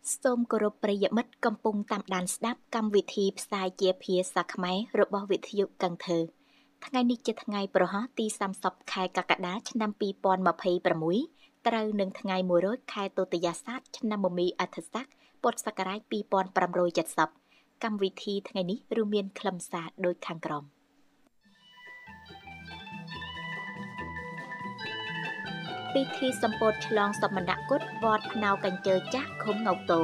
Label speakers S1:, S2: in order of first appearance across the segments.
S1: សូមគោរពប្រិយមិត្តកំពុងតាមដានស្ដាប់កម្មវិធីផ្សាយជាភាសាខ្មែររបស់វិទ្យុកឹងថឺថ្ងៃនេះជាថ្ងៃប្រហោះទី30ខែកក្កដាឆ្នាំ2026ត្រូវនឹងថ្ងៃ100ខែតុទ្យាសាទឆ្នាំមមីអដ្ឋស័កពុទ្ធសករាជ2570កម្មវិធីថ្ងៃនេះរួមមានខ្លឹមសារដូចខាងក្រោមពិធីសម្ពោធឆ្លងសមណ្ឌគុតវត្តភ្នៅកញ្ជើចាស់ឃុំងៅតូ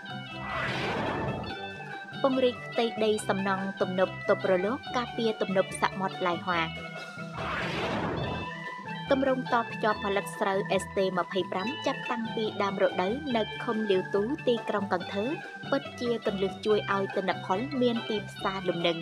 S1: ពង្រីកផ្ទៃដីសំណង់ទំនប់ទប់រលកការពារទំនប់សមុទ្រឡៃហွာទម្រង់តភ្ជាប់ផលិតស្រូវ ST25 ចាប់តាំងពីដើមរដូវនៅឃុំលាវទូទីក្រុងកន្ធើពិតជាកន្លឹះជួយឲ្យទិន្នផលមានទីផ្សារលំនឹង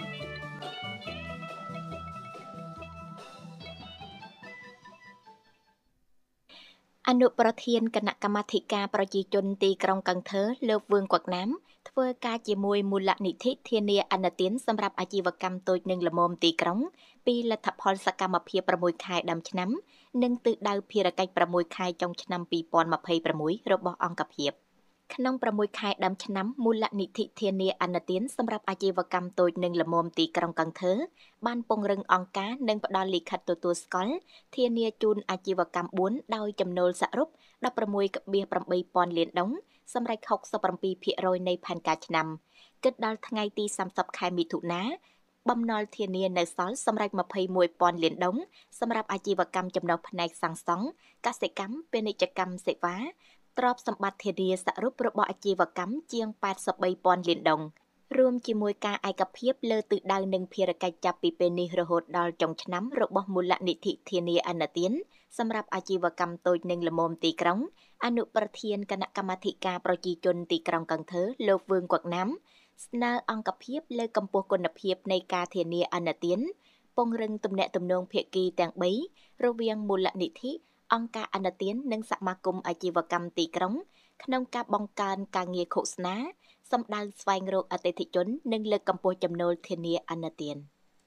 S1: អនុប្រធានគណៈកម្មាធិការប្រជាជនទីក្រុងកន្ធើលោកវឿងកុកណាមធ្វើការជាមួយមូលនិធិធានាអនុទានសម្រាប់អាជីវកម្មតូចនិងល្មមទីក្រុងពីលទ្ធផលសកម្មភាព6ខែដើមឆ្នាំនិងទិសដៅភារកិច្ច6ខែចុងឆ្នាំ2026របស់អង្គភាពក្នុង6ខែដើមឆ្នាំមូលនិធិធានាអនុទានសម្រាប់អាជីវកម្មតូចនិងល្មមទីក្រុងកន្ធើបានពង្រឹងអង្គការនិងផ្ដល់លិខិតទទួលស្គាល់ធានាជូនអាជីវកម្ម4ដោយចំណូលសរុប 16.8 លានដុងសម្រេច 67% នៃផែនការឆ្នាំគិតដល់ថ្ងៃទី30ខែមិថុនាបំណុលធានានៅសល់សម្រេច 21 លានដុងសម្រាប់អាជីវកម្មចំណុះផ្នែកសាងសង់កសិកម្មពាណិជ្ជកម្មសេវាទ្រព្យសម្បត្តិធានាសរុបរបស់អាជីវកម្មជាង 83 លានដុងរួមជាមួយការឯកភាពលើទិសដៅនិងភារកិច្ចចាប់ពីពេលនេះរហូតដល់ចុងឆ្នាំរបស់មូលនិធិធានាអនុទានសម្រាប់អាជីវកម្មតូចនិងល្មមទីក្រុងអនុប្រធានគណៈកម្មាធិការប្រជាជនទីក្រុងកន្ធើលោកវឿងកុកណាមស្នើអង្គភាពលើកកម្ពស់គុណភាពនៃការធានាអនុទានពង្រឹងទំនាក់ទំនងភាគីទាំង3រវាងមូលនិធិអង្គការអនុទាននិងសមាគមអាជីវកម្មទីក្រុងក្នុងការបង្កើនការងារឃោសនាសម្ដៅស្វែងរកអតិថិជននិងលើកកម្ពស់ចំណូលធានាអនុទាន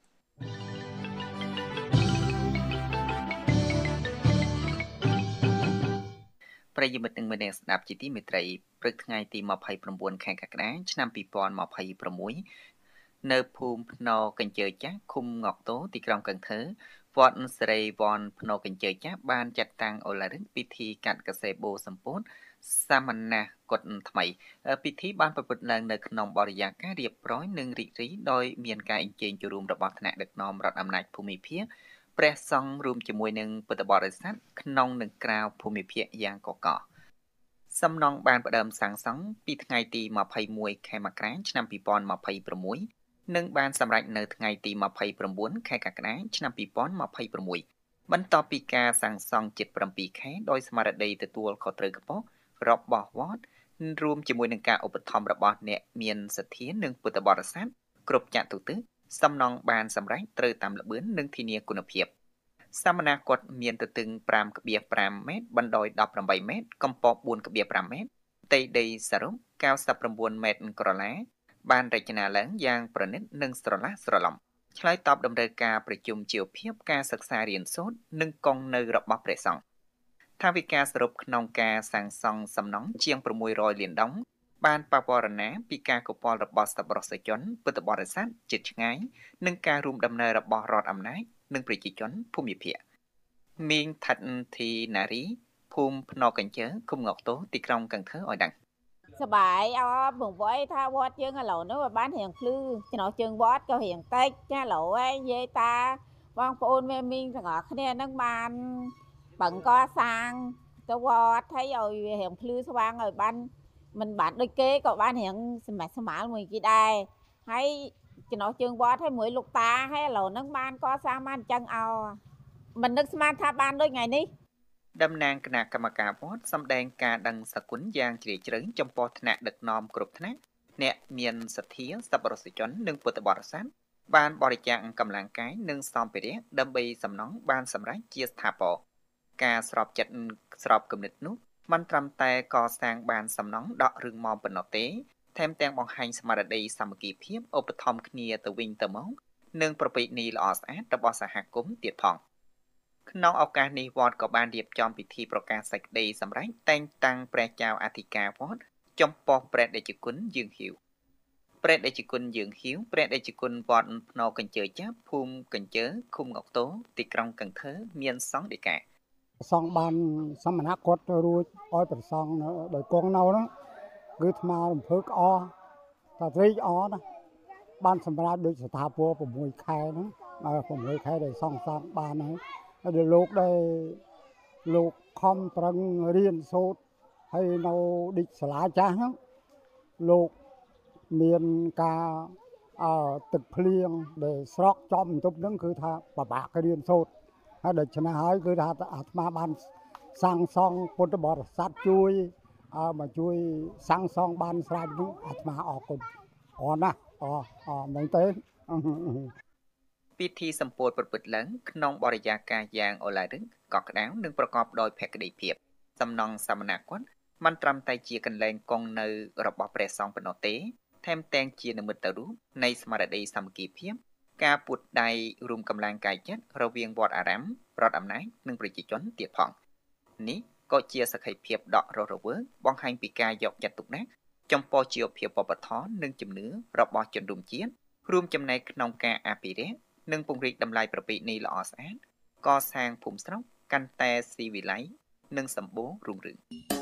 S2: ប្រិយមិត្តនិងអ្នកស្ដាប់ជាទីមេត្រីព្រឹកថ្ងៃទី29ខែកក្កដាឆ្នាំ2026នៅភូមិភ្នរកញ្ជើចាស់ឃុំងកតូទីក្រុងកន្ធើវត្តសិរីវ័នភ្នរកញ្ជើចាស់បានចាត់តាំងអូឡារិកពិធីកាត់កសេបូសម្ពោធសាមណគតថ្មីពិធីបានប្រព្រឹត្តឡើងនៅក្នុងបរិយាកាសរៀបរយនិងរីករាយដោយមានការអញ្ជើញចូលរួមរបស់ថ្នាក់ដឹកនាំរដ្ឋអំណាចភូមិភាគព្រះសង្ឃរួមជាមួយនឹងពុទ្ធបរិស័ទក្នុងនិងក្រៅភូមិភាគយ៉ាងកកសំណង់បានផ្ដើមសាងសង់ពីថ្ងៃទី21ខែមករាឆ្នាំ2026និងបានសម្រេចនៅថ្ងៃទី29ខែកក្កដាឆ្នាំ2026បន្ទាប់ពីការសាងសង់ជិត7ខែដោយស្មារតីទទួលខុសត្រូវខ្ពស់របស់វត្តរួមជាមួយនឹងការឧបត្ថម្ភរបស់អ្នកមានសទ្ធានិងពុទ្ធបរិស័ទគ្រប់ចតុទិសសំណង់បានសម្រេចត្រូវតាមល្បឿននិងធានាគុណភាពសាមណគតមានទទឹង 5.5 ម៉ែត្របណ្ដោយ 18 ម៉ែត្រកម្ពស់ 4.5 ម៉ែត្រផ្ទៃដីសរុប 99 ម៉ែត្រក្រឡាបានរចនាឡើងយ៉ាងប្រណិតនិងស្រឡះស្រឡំឆ្លើយតបតម្រូវការប្រជុំជីវភាពការសិក្សារៀនសូត្រនិងគង់នៅរបស់ព្រះសង្ឃថាវិការសរុបក្នុងការសាងសង់សំណង់ជាង600លានដុងបានបវរណាពីការកប៉ាល់របស់សប្បុរសជនពុទ្ធបរិស័ទជិតឆ្ងាយនិងការរួមដំណើររបស់រដ្ឋអំណាចនិងប្រជាជនភូមិភាគមីងថាត់ធីណារីភូមិភ្នរកញ្ជើឃុំងកតូទីក្រុងកន្ធើឲ្យដឹង
S3: សបាយអបពង្វ័យថាវត្តយើងឥឡូវនោះបានរៀងភ្លឺចំណោះជើងវត្តក៏រៀងតិចចាឥឡូវឯងនិយាយតាបងប្អូនមេមីងទាំងអស់គ្នានឹងបានបង្កសាងទៅវត្តហើយឲ្យរៀងភ្លឺស្វាងឲ្យបានមិនបានដូចគេក៏បានរៀងសម្រាប់ស្មាលមួយគេដែរហើយចំណោះជើងវត្តឲ្យមួយលោកតាហើយឥឡូវនឹងបានកសាងបានអញ្ចឹងអោមិននឹកស្មានថាបានដូចថ្ងៃនេះ
S2: តំណាងគណៈកម្មការវត្តសម្ដែងការដឹងសគុណយ៉ាងជ្រាលជ្រៅចំពោះថ្នាក់ដឹកនាំគ្រប់ថ្នាក់អ្នកមានសទ្ធាសប្បុរសជននិងពុទ្ធបរិស័ទបានបរិច្ចាគកម្លាំងកាយនិងសម្ភារៈដើម្បីសំណង់បានសម្រេចជាស្ថាពរការស្របចិត្តស្របគំនិតនោះមិនត្រឹមតែកសាងបានសំណង់ដករឿងមកប៉ុណ្ណោះទេថែមទាំងបង្ហាញស្មារតីសាមគ្គីភាពឧបត្ថម្ភគ្នាទៅវិញទៅមកនិងប្រពៃណីល្អស្អាតរបស់សហគមន៍ទៀតផងក្នុងឱកាសនេះវត្តក៏បានរៀបចំពិធីប្រកាសសេចក្តីសម្រេចតែងតាំងព្រះចៅអធិការវត្តចំពោះព្រះតេជគុណយើងហ៊ីវព្រះតេជគុណយើងហ៊ីវព្រះតេជគុណវត្តភ្នោកញ្ជើចាស់ភូមិកញ្ជើឃុំងកតូទីក្រុងកន្ធើមានសង្ឃដីកា
S4: សង្ឃបានសមណគាត់រួចឲ្យប្រសង់ដោយគង់នៅហ្នឹងគឺថ្មរំភើកអតាត្រេកអណាបានសម្រាប់ដូចស្ថាពរ6ខែហ្នឹង6ខែដែលសង្ឃបានហើយលោកដែលលោកខំប្រឹងរៀនសូត្រហើយនៅឌិចសាលាចាស់ហ្នឹងលោកមានការទឹកភ្លៀងដែលស្រកចំបន្ទប់ហ្នឹងគឺថាពិបាករៀនសូត្រហើយដូច្នេះហើយគឺថាអាត្មាបានសាងសង់ពុទ្ធបរិស័ទជួយមកជួយសាងសង់បានស្រាប់ហ្នឹងអាត្មាអរគុណអរណាស់មែនទេ
S2: ពិធីសម្ពោធប្រព្រឹត្តឡើងក្នុងបរិយាកាសយ៉ាងអូឡារឹកកក់ក្ដៅនិងប្រកបដោយភក្ដីភាពសំណង់សមណគាត់មិនត្រឹមតែជាកន្លែងគង់នៅរបស់ព្រះសង្ឃប៉ុណ្ណោះទេថែមទាំងជានិមិត្តរូបនៃស្មារតីសាមគ្គីភាពការពួតដៃរួមកម្លាំងកាយចិត្តរវាងវត្តអារាមរដ្ឋអំណាចនិងប្រជាជនទៀតផងនេះក៏ជាសក្ខីភាពដករស់រវើកបង្ហាញពីការយកចិត្តទុកដាក់ចំពោះជីវភាពវប្បធម៌និងជំនឿរបស់ជនរួមជាតិរួមចំណែកក្នុងការអភិរក្សនិងពង្រីកតម្លៃប្រពៃណីល្អស្អាតកសាងភូមិស្រុកកាន់តែស៊ីវិល័យនិងសម្បូររុងរឿង